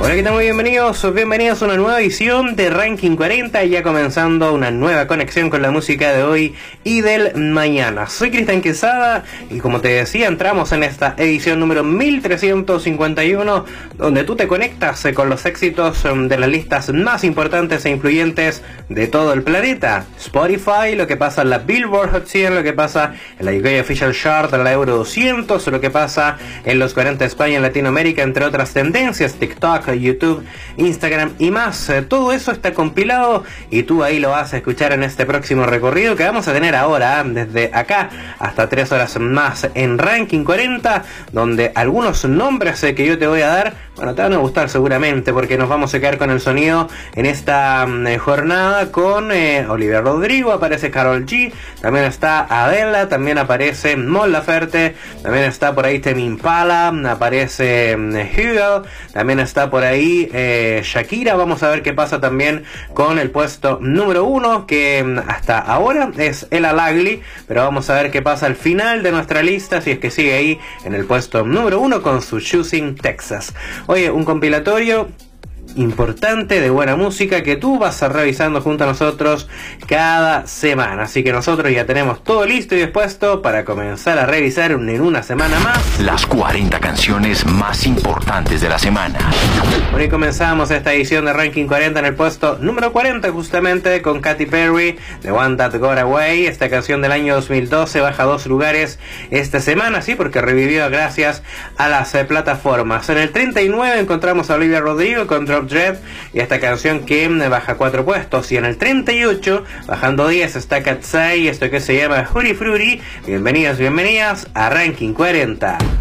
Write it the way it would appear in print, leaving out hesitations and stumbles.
Hola, ¿qué tal? Muy bienvenidos a una nueva edición de Ranking 40, ya comenzando una nueva conexión con la música de hoy y del mañana. Soy Cristian Quesada y como te decía, entramos en esta edición número 1351, donde tú te conectas con los éxitos de las listas más importantes e influyentes de todo el planeta. Spotify, lo que pasa en la Billboard Hot 100, lo que pasa en la UK Official Chart, en la Euro 200, lo que pasa en los 40 de España, en Latinoamérica, entre otras tendencias, TikTok, YouTube, Instagram y más. Todo eso está compilado y tú ahí lo vas a escuchar en este próximo recorrido que vamos a tener ahora, desde acá hasta 3 horas más en Ranking 40, donde algunos nombres que yo te voy a dar, bueno, te van a gustar seguramente, porque nos vamos a quedar con el sonido en esta jornada con Olivia Rodrigo, aparece Karol G, también está Adele, también aparece Mon Laferte, también está por ahí Tame Impala, aparece Hugo, también está por ahí Shakira. Vamos a ver qué pasa también con el puesto número 1, que hasta ahora es Ella Lagli, pero vamos a ver qué pasa al final de nuestra lista, si es que sigue ahí en el puesto número 1 con su Choosing Texas. Oye, un compilatorio importante de buena música que tú vas a revisando junto a nosotros cada semana, así que nosotros ya tenemos todo listo y dispuesto para comenzar a revisar en una semana más las 40 canciones más importantes de la semana. Hoy comenzamos esta edición de Ranking 40 en el puesto número 40, justamente con Katy Perry, The One That Got Away. Esta canción del año 2012 baja 2 lugares esta semana, sí, porque revivió gracias a las plataformas. En el 39 encontramos a Olivia Rodrigo con Drop Dead y esta canción que baja 4 puestos, y en el 38 bajando 10 está Katsai y esto que se llama Hootie Fruity. Bienvenidas a Ranking 40.